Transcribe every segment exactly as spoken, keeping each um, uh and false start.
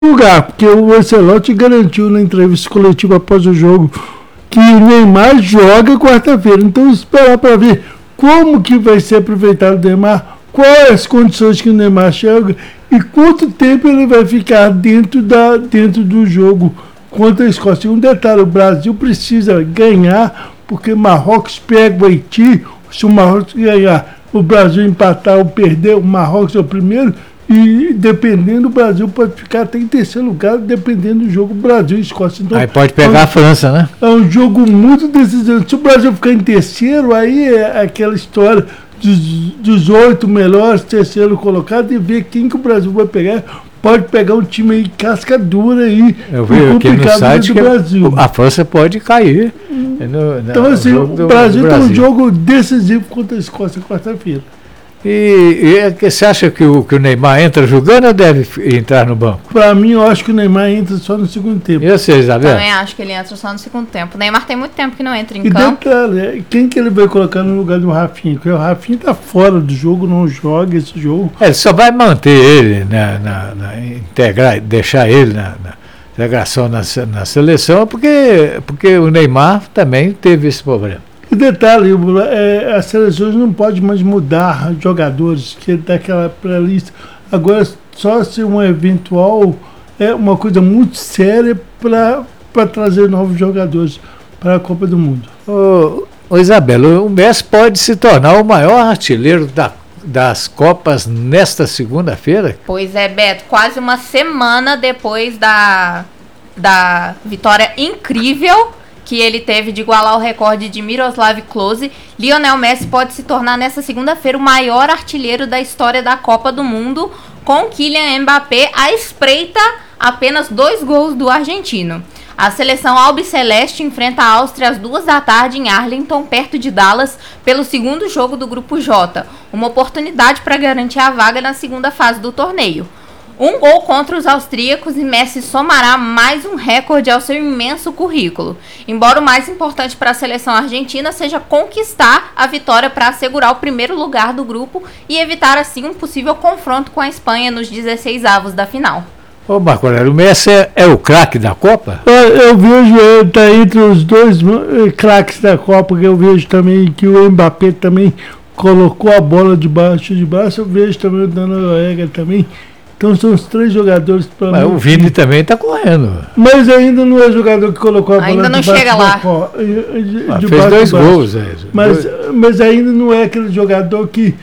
lugar, porque o Ancelotti garantiu na entrevista coletiva após o jogo que o Neymar joga quarta-feira. Então, esperar para ver como que vai ser aproveitado o Neymar, quais as condições que o Neymar chega e quanto tempo ele vai ficar dentro, da, dentro do jogo contra a Escócia. Um detalhe, o Brasil precisa ganhar, porque Marrocos pega o Haiti. Se o Marrocos ganhar, o Brasil empatar ou perder, o Marrocos é o primeiro. E dependendo, o Brasil pode ficar até em terceiro lugar, dependendo do jogo Brasil e Escócia. Então, aí pode pegar é um, a França, né? É um jogo muito decisivo. Se o Brasil ficar em terceiro, aí é aquela história dos, dos oito melhores, terceiro colocado, e ver quem que o Brasil vai pegar. Pode pegar um time aí casca dura aí. Eu vi aqui no site que Brasil. A França pode cair. Hum. No, então, assim, o do, Brasil tem um jogo decisivo contra a Escócia quarta-feira. E, e você acha que o, que o Neymar entra jogando ou deve entrar no banco? Para mim, eu acho que o Neymar entra só no segundo tempo. E você, Isabel? Também acho que ele entra só no segundo tempo. O Neymar tem muito tempo que não entra em e campo. Detalhe, quem que ele vai colocar no lugar do Rafinha? Porque o Rafinha tá fora do jogo, não joga esse jogo. É, ele só vai manter ele, na, na, na, integrar, deixar ele na, na integração na, na seleção, porque, porque o Neymar também teve esse problema. E detalhe, é, as seleções não podem mais mudar jogadores que daquela pré-lista. Agora, só se um eventual, é uma coisa muito séria para trazer novos jogadores para a Copa do Mundo. Ô, ô Isabela, o Messi pode se tornar o maior artilheiro da, das Copas nesta segunda-feira? Pois é, Beto, quase uma semana depois da, da vitória incrível que ele teve de igualar o recorde de Miroslav Klose, Lionel Messi pode se tornar nessa segunda-feira o maior artilheiro da história da Copa do Mundo, com Kylian Mbappé à espreita apenas dois gols do argentino. A seleção albiceleste enfrenta a Áustria às duas da tarde em Arlington, perto de Dallas, pelo segundo jogo do Grupo J, uma oportunidade para garantir a vaga na segunda fase do torneio. Um gol contra os austríacos e Messi somará mais um recorde ao seu imenso currículo. Embora o mais importante para a seleção argentina seja conquistar a vitória para assegurar o primeiro lugar do grupo e evitar assim um possível confronto com a Espanha nos dezesseis avos da final. Ô Marco Aurélio, o Messi é, é o craque da Copa? Eu, eu vejo ele tá entre os dois craques da Copa, que eu vejo também que o Mbappé também colocou a bola debaixo de baixo, eu vejo também o da Noruega também. Então são os três jogadores para mim. O Vini também está correndo. Mas ainda não é jogador que colocou a bola ainda não chega lá. De, de, ah, de fez dois gols. É, mas, dois. mas ainda não é aquele jogador que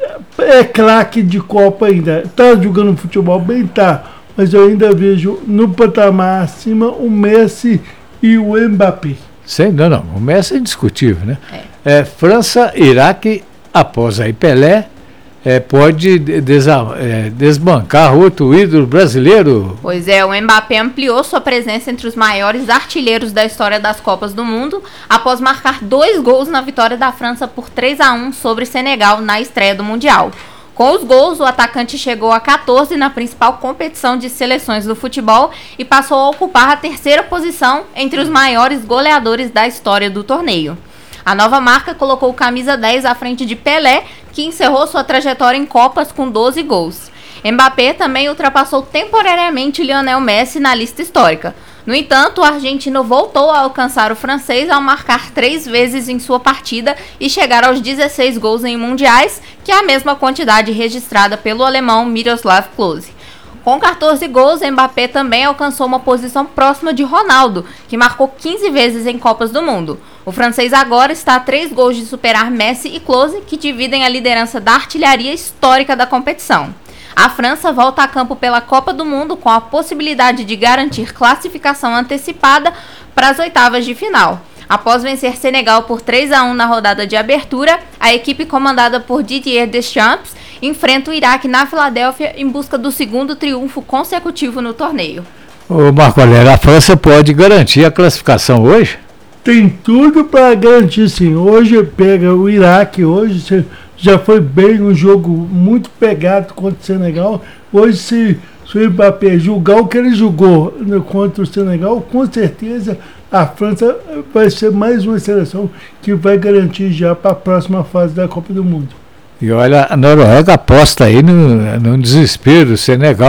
é craque de Copa ainda. Está jogando futebol bem, tá. Mas eu ainda vejo no patamar acima o Messi e o Mbappé. Sim, não, não. O Messi é indiscutível, né? É. É, França, Iraque, após aí Pelé, É, pode desa, é, desbancar outro ídolo brasileiro. Pois é, o Mbappé ampliou sua presença entre os maiores artilheiros da história das Copas do Mundo após marcar dois gols na vitória da França por três a um sobre Senegal na estreia do Mundial. Com os gols, o atacante chegou a quatorze na principal competição de seleções do futebol e passou a ocupar a terceira posição entre os maiores goleadores da história do torneio. A nova marca colocou o camisa dez à frente de Pelé, que encerrou sua trajetória em Copas com doze gols. Mbappé também ultrapassou temporariamente Lionel Messi na lista histórica. No entanto, o argentino voltou a alcançar o francês ao marcar três vezes em sua partida e chegar aos dezesseis gols em mundiais, que é a mesma quantidade registrada pelo alemão Miroslav Klose. Com quatorze gols, Mbappé também alcançou uma posição próxima de Ronaldo, que marcou quinze vezes em Copas do Mundo. O francês agora está a três gols de superar Messi e Klose, que dividem a liderança da artilharia histórica da competição. A França volta a campo pela Copa do Mundo com a possibilidade de garantir classificação antecipada para as oitavas de final. Após vencer Senegal por três a um na rodada de abertura, a equipe comandada por Didier Deschamps enfrenta o Iraque na Filadélfia em busca do segundo triunfo consecutivo no torneio. Ô Marco Aurélio, a França pode garantir a classificação hoje? Tem tudo para garantir, sim. Hoje pega o Iraque, hoje já foi bem um jogo muito pegado contra o Senegal. Hoje, se, se o Mbappé julgar o que ele julgou contra o Senegal, com certeza a França vai ser mais uma seleção que vai garantir já para a próxima fase da Copa do Mundo. E olha, a Noruega aposta aí no, no desespero do Senegal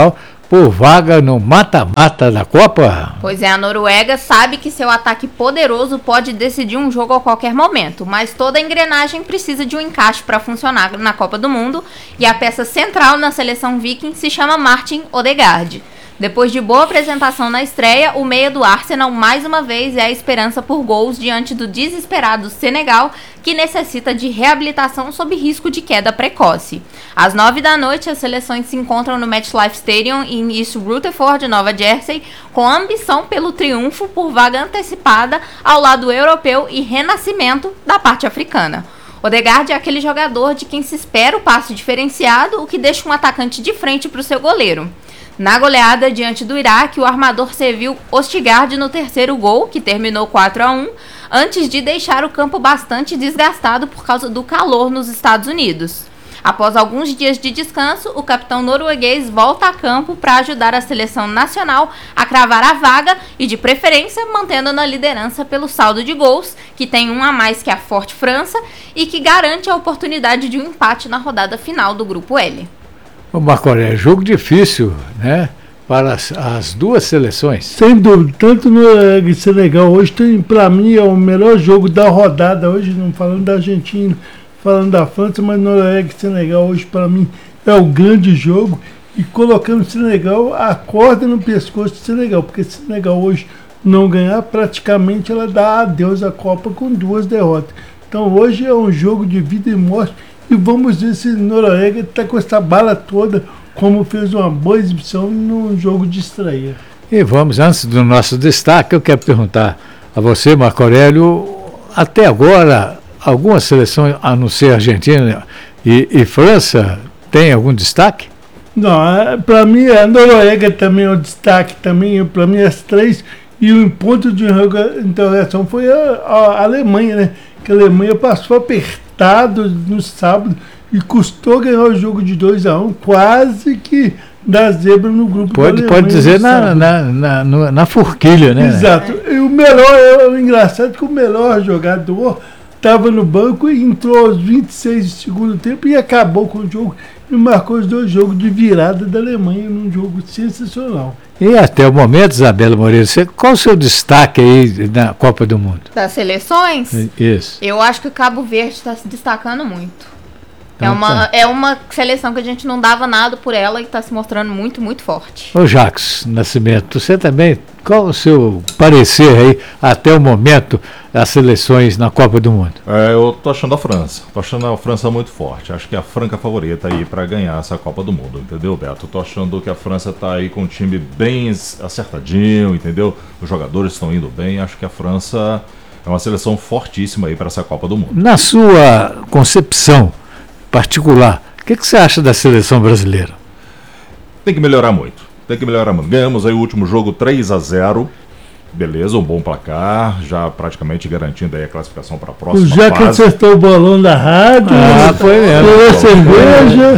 por vaga no mata-mata da Copa? Pois é, a Noruega sabe que seu ataque poderoso pode decidir um jogo a qualquer momento, mas toda a engrenagem precisa de um encaixe para funcionar na Copa do Mundo, e a peça central na seleção viking se chama Martin Odegaard. Depois de boa apresentação na estreia, o meia do Arsenal mais uma vez é a esperança por gols diante do desesperado Senegal, que necessita de reabilitação sob risco de queda precoce. Às nove da noite, as seleções se encontram no MetLife Stadium em East Rutherford, Nova Jersey, com ambição pelo triunfo por vaga antecipada ao lado europeu e renascimento da parte africana. Odegaard é aquele jogador de quem se espera o passe diferenciado, o que deixa um atacante de frente para o seu goleiro. Na goleada diante do Iraque, o armador serviu Ostigard no terceiro gol, que terminou quatro a um, antes de deixar o campo bastante desgastado por causa do calor nos Estados Unidos. Após alguns dias de descanso, o capitão norueguês volta a campo para ajudar a seleção nacional a cravar a vaga e, de preferência, mantendo na liderança pelo saldo de gols, que tem um a mais que a forte França e que garante a oportunidade de um empate na rodada final do Grupo L. Ô Marco Aurélio, jogo difícil, né? Para as, as duas seleções. Sem dúvida, tanto Noruega e Senegal hoje tem, para mim, é o melhor jogo da rodada hoje, não falando da Argentina, falando da França, mas Noruega e Senegal hoje, para mim, é o grande jogo, e colocando o Senegal, a corda no pescoço do Senegal, porque se o Senegal hoje não ganhar, praticamente ela dá adeus à Copa com duas derrotas. Então hoje é um jogo de vida e morte. E vamos ver se Noruega está com essa bala toda, como fez uma boa exibição num jogo de estreia. E vamos, antes do nosso destaque, eu quero perguntar a você, Marco Aurélio, até agora, alguma seleção, a não ser Argentina e, e França, tem algum destaque? Não, para mim a Noruega também é o destaque, também, para mim as três, e o ponto de interrogação foi a, a Alemanha, né? Que a Alemanha passou apertado no sábado e custou ganhar o jogo de dois a um, quase que dá zebra no grupo pode, da Alemanha. Pode dizer na, na, na, na, na forquilha, né? Exato. E o melhor, o engraçado é que o melhor jogador estava no banco e entrou aos vinte e seis do segundo tempo e acabou com o jogo e marcou os dois jogos de virada da Alemanha num jogo sensacional. E até o momento, Isabela Moreira, você, qual o seu destaque aí na Copa do Mundo? Das seleções? Isso. Eu acho que o Cabo Verde está se destacando muito. Então, é, uma, tá. é uma seleção que a gente não dava nada por ela e está se mostrando muito, muito forte. Ô Jacques Nascimento, você também, qual o seu parecer aí, até o momento, das seleções na Copa do Mundo? É, eu tô achando a França, tô achando a França muito forte, acho que é a franca favorita aí para ganhar essa Copa do Mundo, entendeu, Beto? Tô achando que a França tá aí com um time bem acertadinho, entendeu? Os jogadores estão indo bem, acho que a França é uma seleção fortíssima aí para essa Copa do Mundo. Na sua concepção particular, o que, que você acha da seleção brasileira? Tem que melhorar muito, tem que melhorar muito. Ganhamos aí o último jogo três a zero, beleza, um bom placar, já praticamente garantindo aí a classificação para a próxima Já fase. que acertou o balão da rádio, ah, foi mesmo. cerveja.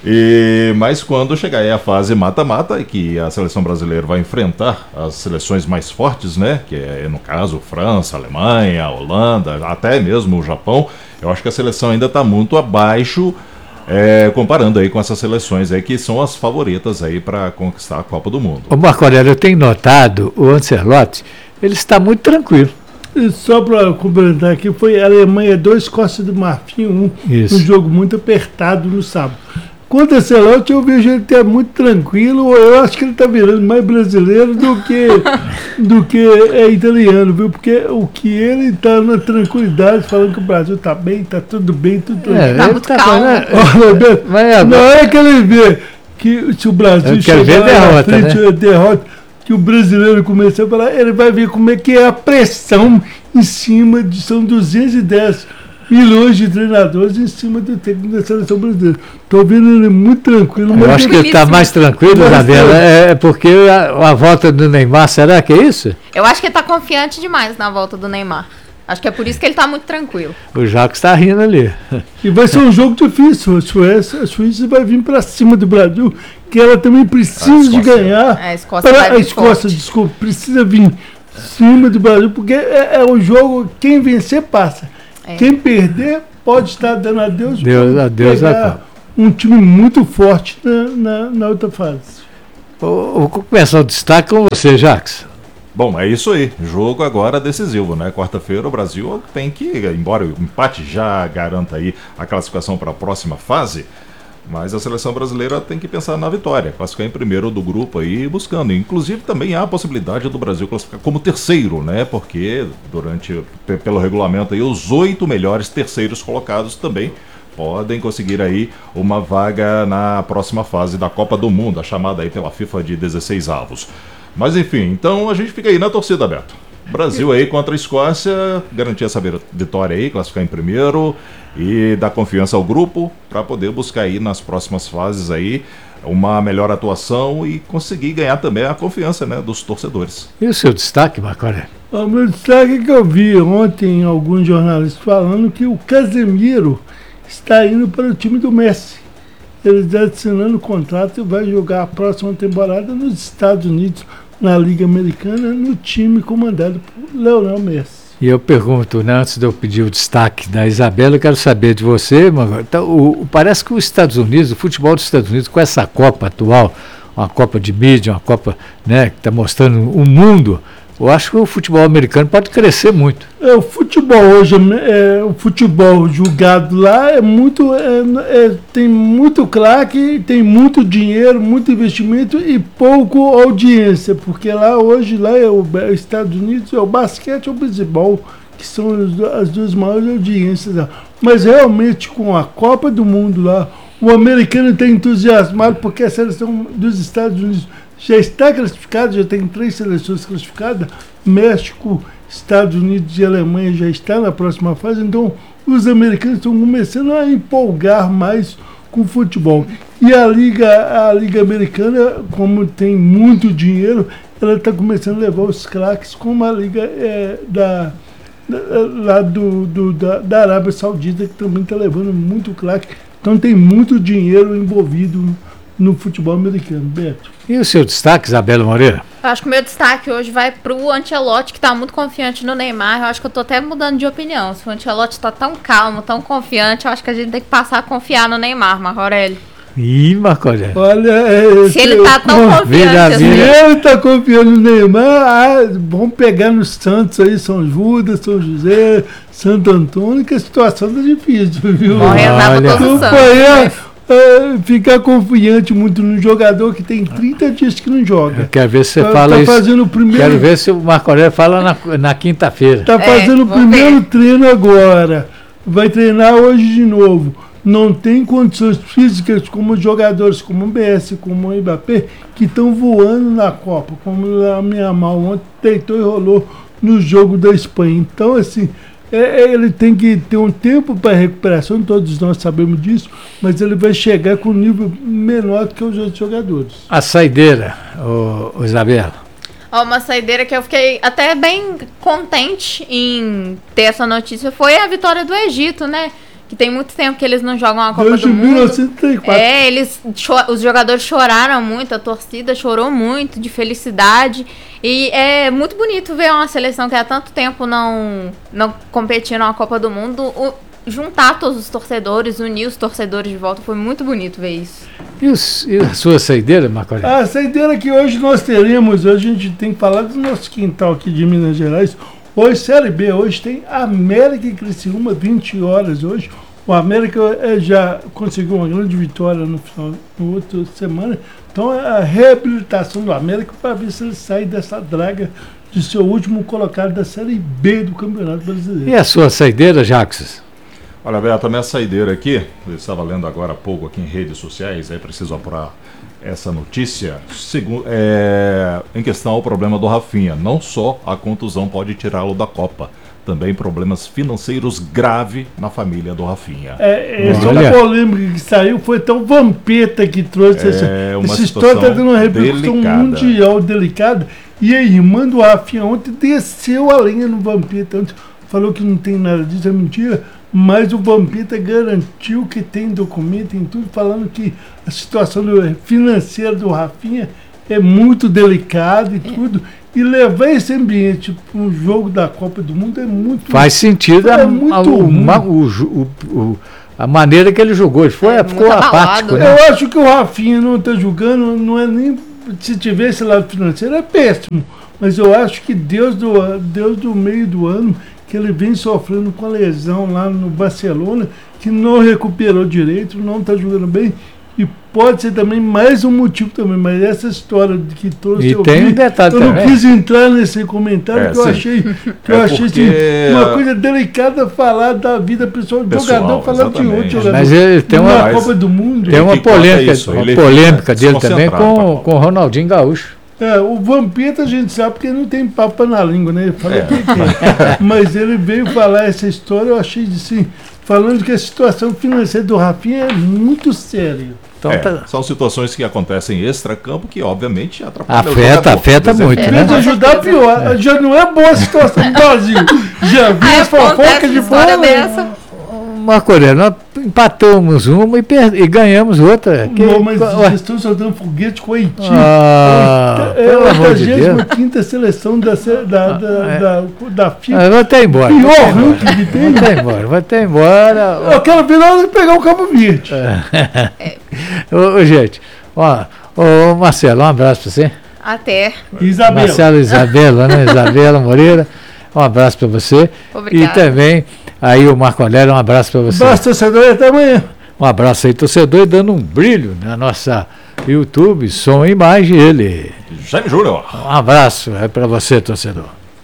E, mas quando chegar aí a fase mata-mata, que a seleção brasileira vai enfrentar as seleções mais fortes, né? Que é, no caso, França, Alemanha, Holanda, até mesmo o Japão, eu acho que a seleção ainda está muito abaixo, é, comparando aí com essas seleções aí que são as favoritas aí para conquistar a Copa do Mundo. Ô Marco Aurélio, eu tenho notado, o Ancelotti, ele está muito tranquilo. E só para complementar aqui, foi a Alemanha dois, Costa do Marfim um, Isso. Um jogo muito apertado no sábado. Quanto a Ancelotti, eu vejo ele ter muito tranquilo, eu acho que ele está virando mais brasileiro do que, do que é italiano, viu? Porque o que ele está na tranquilidade, falando que o Brasil está bem, está tudo bem, tudo tranquilo. É, Tá ele muito tá calmo. falando- Olha, Beto, Mas, não é que ele vê que se o Brasil Eu quero ver chegar lá na derrota, frente, né? a derrota, que o brasileiro começar a falar, ele vai ver como é que é a pressão em cima de, são duzentos e dez milhões de treinadores em cima do técnico da seleção brasileira. Estou vendo ele muito tranquilo. eu mas acho que ele está tranquilíssimo. mais tranquilo, Mais Isabela, tranquilo. é porque a, a volta do Neymar, será que é isso? Eu acho que ele tá confiante demais na volta do Neymar. Acho que é por isso que ele tá muito tranquilo. O Jacques está rindo ali. E vai ser um jogo difícil. A Suécia, a Suíça vai vir para cima do Brasil, que ela também precisa A de Escócia. ganhar. A Escócia Pra- vai a vir Escócia, forte. desculpa, precisa vir em cima do Brasil, porque é, é o jogo, quem vencer passa. É. Quem perder pode estar dando adeus. Deus, pode adeus, pegar adeus. um time muito forte na, na, na outra fase. Vou começar o destaque com você, Jacques. Bom, é isso aí. Jogo agora decisivo, né? Quarta-feira o Brasil tem que, embora o empate já garanta aí a classificação para a próxima fase, mas a seleção brasileira tem que pensar na vitória, classificar em primeiro do grupo aí, buscando. Inclusive também há a possibilidade do Brasil classificar como terceiro, né? Porque durante, pelo regulamento aí, os oito melhores terceiros colocados também podem conseguir aí uma vaga na próxima fase da Copa do Mundo, a chamada aí pela FIFA de dezesseis avos. Mas enfim, então a gente fica aí na torcida, Beto. Brasil aí contra a Escócia, garantir essa vitória aí, classificar em primeiro e dar confiança ao grupo para poder buscar aí nas próximas fases aí uma melhor atuação e conseguir ganhar também a confiança, né, dos torcedores. E o seu destaque, Macoré? O meu destaque é que eu vi ontem alguns jornalistas falando que o Casemiro está indo para o time do Messi. Ele está assinando o contrato e vai jogar a próxima temporada nos Estados Unidos, na Liga Americana, no time comandado por Lionel Messi. E eu pergunto, né, antes de eu pedir o destaque da Isabela, eu quero saber de você, Macoré. Então, o, parece que os Estados Unidos, o futebol dos Estados Unidos, com essa Copa atual, uma Copa de mídia, uma Copa, né, que está mostrando o mundo, eu acho que o futebol americano pode crescer muito. É, o futebol hoje, é, o futebol jogado lá é muito, é, é, tem muito craque, tem muito dinheiro, muito investimento e pouco audiência, porque lá hoje lá é o Estados Unidos, é o basquete e o beisebol, que são as, as duas maiores audiências lá. Mas realmente com a Copa do Mundo lá, o americano está entusiasmado porque a seleção dos Estados Unidos já está classificada, já tem três seleções classificadas, México, Estados Unidos e Alemanha já está na próxima fase, então os americanos estão começando a empolgar mais com o futebol. E a Liga, a Liga Americana, como tem muito dinheiro, ela está começando a levar os craques, como a Liga é, da, da, lá do, do, da, da Arábia Saudita, que também está levando muito craque. Então tem muito dinheiro envolvido no futebol americano, Beto. E o seu destaque, Isabela Moreira? Eu acho que o meu destaque hoje vai pro Ancelotti, que tá muito confiante no Neymar. Eu acho que eu tô até mudando de opinião. Se o Ancelotti tá tão calmo, tão confiante, eu acho que a gente tem que passar a confiar no Neymar, Marco Aurélio. Ih, Marco Aurélio. Olha, é, se ele tá tão confiante vira, assim. Se ele tá confiando no Neymar, ah, vamos pegar nos Santos aí, São Judas, São José, Santo Antônio, que a situação tá difícil, viu? Morrendo na Olha. posição. É, ficar confiante muito no jogador que tem trinta dias que não joga. Eu quero ver se você Tá- fala tá isso. fazendo o primeiro- Quero ver se o Marco Aurélio fala na, na quinta-feira. Tá É, fazendo o vamos primeiro ver. treino agora. Vai treinar hoje de novo. Não tem condições físicas como os jogadores como o B S, como o Mbappé, que estão voando na Copa, como a minha mão ontem deitou e rolou no jogo da Espanha. Então, assim, é, é, ele tem que ter um tempo para recuperação, todos nós sabemos disso, mas ele vai chegar com um nível menor do que os outros jogadores. A saideira, ô, ô Isabela. Ó, uma saideira que eu fiquei até bem contente em ter essa notícia foi a vitória do Egito, né? Que tem muito tempo que eles não jogam a Copa Desde do Mundo. mil novecentos e trinta e quatro. É, eles, cho- os jogadores choraram muito, a torcida chorou muito de felicidade. E é muito bonito ver uma seleção que há tanto tempo não, não competia na Copa do Mundo, o- juntar todos os torcedores, unir os torcedores de volta. Foi muito bonito ver isso. E, os- e a sua saideira, Marco Aurélio? A saideira que hoje nós teremos, hoje a gente tem que falar do nosso quintal aqui de Minas Gerais. Hoje, Série B, hoje tem América e Criciúma, vinte horas hoje. O América eh, já conseguiu uma grande vitória no final, na outra semana. Então, é a reabilitação do América para ver se ele sai dessa draga de seu último colocado da Série B do Campeonato Brasileiro. E a sua saideira, Jacques? Olha, Beto, a minha saideira aqui, eu estava lendo agora há pouco aqui em redes sociais, aí preciso apurar essa notícia, segu- é, em questão ao problema do Rafinha. Não só a contusão pode tirá-lo da Copa, também problemas financeiros graves na família do Rafinha. É, essa Olha. polêmica que saiu foi tão Vampeta que trouxe É essa, uma essa história. Está situação dando uma repercussão delicada. mundial delicada. E a irmã do Rafinha ontem desceu a lenha no Vampeta. Ontem falou que não tem nada disso, é mentira. Mas o Vampeta garantiu que tem documento, tem tudo, falando que a situação do- financeira do Rafinha é muito delicada e tudo. E levar esse ambiente para um jogo da Copa do Mundo é muito Faz sentido É a, muito a, o- ruim. ma- o ju- o- o- a maneira que ele jogou. Ele foi, É, ficou muito apático, abalado. né? Eu acho que o Rafinha não está jogando, não é nem se tiver esse lado financeiro, é péssimo. Mas eu acho que Deus do, Deus do meio do ano, que ele vem sofrendo com a lesão lá no Barcelona, que não recuperou direito, não está jogando bem. E pode ser também mais um motivo também, mas essa história de que trouxe e eu tem vi, um detalhe eu também. não quis entrar nesse comentário, É, que eu sim. achei, que É eu achei porque- assim, uma coisa delicada falar da vida pessoal do Pessoal, jogador, falando de outro exatamente. jogador. Mas ele tem uma- na Mas- Copa do Mundo. Tem uma que conta polêmica, isso, uma ele polêmica fica dele também desconcentrado, com, tá? com o Ronaldinho Gaúcho. É, o Vampeta a gente sabe porque não tem papo na língua, né? Ele fala É. o que quer. Mas ele veio falar essa história, eu achei assim, falando que a situação financeira do Rafinha é muito séria. Então É, tá- são situações que acontecem extra-campo que, obviamente, atrapalham o afeta, jogador. afeta Desempenho. muito, Em né? vez de ajudar, pior. Já não é boa a situação do Brasil. Já vi Aí as acontece fofocas de história fora. dessa. Marco Aurélio, nós empatamos uma e, per- e ganhamos outra. Que- Não, mas Ué, eles estão soltando foguete com o Haiti. Ah, é pelo a amor de oitagésima quinta seleção da, ce- da, da, é. da, da FIFA. ah, vou até embora. Vou Pior até embora. ranking que tem. Vou até embora, vou até embora. Eu quero ver na hora de pegar o Cabo Verde. Ô, ô, gente, ó, ô, Marcelo, um abraço pra você. Até. Isabel. Marcelo Isabela, né? Isabela Moreira, um abraço pra você. Obrigada. E também, aí o Marco Aurélio, um abraço pra você. Basta, torcedor, e até amanhã. Um abraço aí, torcedor, e dando um brilho na nossa YouTube, som e imagem, ele. Jaime Júnior. Um abraço é pra você, torcedor.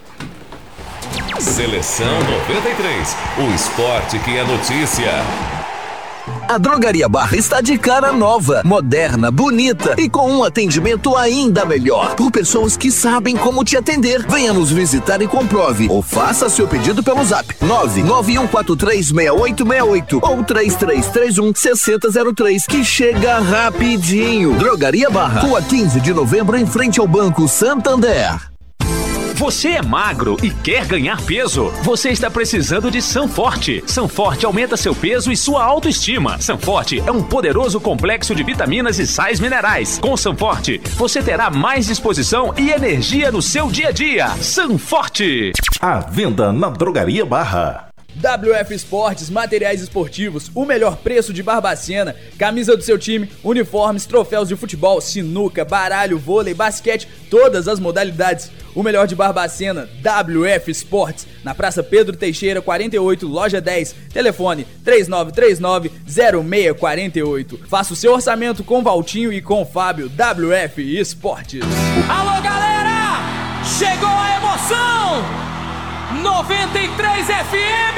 Seleção noventa e três, o esporte que é notícia. A Drogaria Barra está de cara nova, moderna, bonita e com um atendimento ainda melhor. Por pessoas que sabem como te atender. Venha nos visitar e comprove. Ou faça seu pedido pelo zap nove nove um quatro três seis oito seis oito ou três três três um seis zero zero três, que chega rapidinho. Drogaria Barra, Rua quinze de novembro, em frente ao Banco Santander. Você é magro e quer ganhar peso? Você está precisando de Sanforte. Sanforte aumenta seu peso e sua autoestima. Sanforte é um poderoso complexo de vitaminas e sais minerais. Com Sanforte, você terá mais disposição e energia no seu dia a dia. Sanforte! À venda na Drogaria Barra. W F Esportes, materiais esportivos, o melhor preço de Barbacena, camisa do seu time, uniformes, troféus de futebol, sinuca, baralho, vôlei, basquete, todas as modalidades. O melhor de Barbacena, W F Esportes, na Praça Pedro Teixeira, quarenta e oito, loja dez, telefone três nove três nove zero seis quatro oito. Faça o seu orçamento com Valtinho e com Fábio, W F Esportes. Alô, galera! Chegou a emoção! noventa e três F M!